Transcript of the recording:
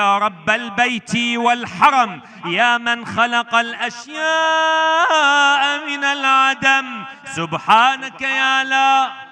يا رب البيت والحرم، يا من خلق الأشياء من العدم، سبحانك يا لا